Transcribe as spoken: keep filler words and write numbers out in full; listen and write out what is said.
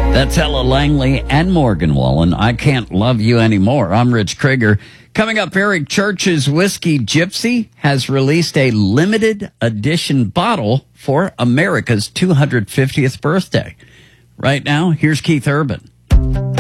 That's Ella Langley and Morgan Wallen. I Can't Love You Anymore. I'm Rich Krieger. Coming up, Eric Church's Whiskey Gypsy has released a limited edition bottle for America's two hundred fiftieth birthday. Right now, here's Keith Urban.